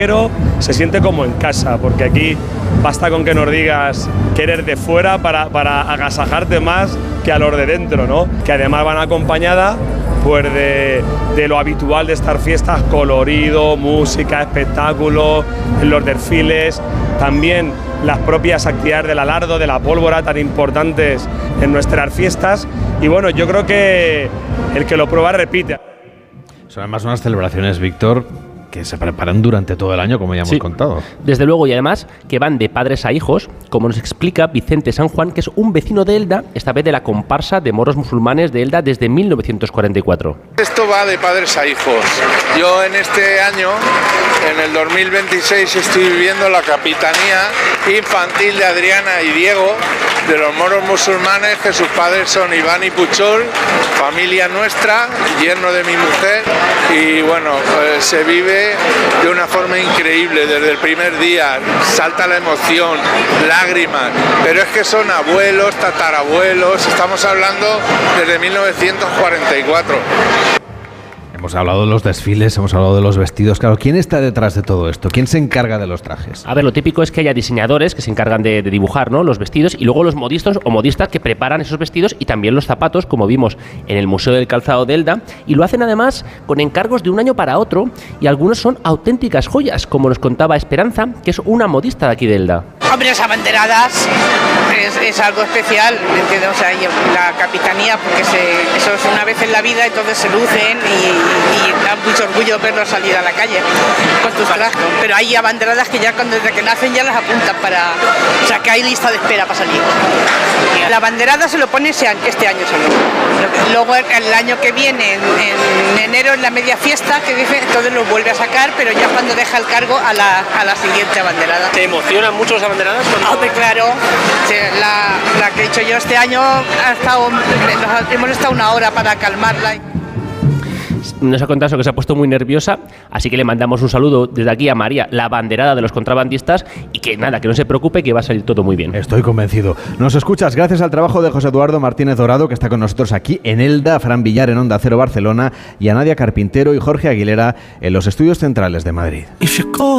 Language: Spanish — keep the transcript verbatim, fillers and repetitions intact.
Pero se siente como en casa, porque aquí basta con que nos digas que eres de fuera para, para agasajarte más que a los de dentro, ¿no? Que además van acompañada pues de, de lo habitual de estas fiestas, colorido, música, espectáculo, los desfiles, también las propias actividades del alardo, de la pólvora, tan importantes en nuestras fiestas. Y bueno, yo creo que el que lo prueba repite. Son además unas celebraciones, Víctor, que se preparan durante todo el año, como ya hemos sí, contado. Desde luego, y además que van de padres a hijos, como nos explica Vicente San Juan, que es un vecino de Elda, esta vez de la comparsa de moros musulmanes de Elda desde mil novecientos cuarenta y cuatro. Esto va de padres a hijos. Yo en este año, en el dos mil veintiséis, estoy viviendo la capitanía infantil de Adriana y Diego, de los moros musulmanes, que sus padres son Iván y Puchol, familia nuestra, yerno de mi mujer, y bueno, pues se vive de una forma increíble desde el primer día, salta la emoción, lágrimas, pero es que son abuelos, tatarabuelos, estamos hablando desde mil novecientos cuarenta y cuatro. Hemos hablado de los desfiles, hemos hablado de los vestidos. Claro, ¿quién está detrás de todo esto? ¿Quién se encarga de los trajes? A ver, lo típico es que haya diseñadores que se encargan de, de dibujar, ¿no?, los vestidos, y luego los modistas o modistas que preparan esos vestidos y también los zapatos, como vimos en el Museo del Calzado de Elda, y lo hacen además con encargos de un año para otro, y algunos son auténticas joyas, como nos contaba Esperanza, que es una modista de aquí de Elda. Hombre, las abanderadas es, es algo especial, ¿me entiendes? O sea, la capitanía, porque se, eso es una vez en la vida, entonces se lucen y, y da mucho orgullo verlos salir a la calle con tus trajes. Pero hay abanderadas que ya cuando desde que nacen ya las apuntan para... O sea, que hay lista de espera para salir. La abanderada se lo pone este año solo. Luego el año que viene, en, en enero, en la media fiesta, que dice, entonces lo vuelve a sacar, pero ya cuando deja el cargo a la, a la siguiente abanderada. ¿Te emocionan mucho las abanderadas? Cuando... Hombre, claro. La, la que he hecho yo este año, ha estado, hemos estado una hora para calmarla. Nos ha contado eso, que se ha puesto muy nerviosa, así que le mandamos un saludo desde aquí a María, la abanderada de los contrabandistas, y que nada, que no se preocupe, que va a salir todo muy bien. Estoy convencido. Nos escuchas gracias al trabajo de José Eduardo Martínez Dorado, que está con nosotros aquí en Elda, a Fran Villar en Onda Cero Barcelona, y a Nadia Carpintero y Jorge Aguilera en los estudios centrales de Madrid.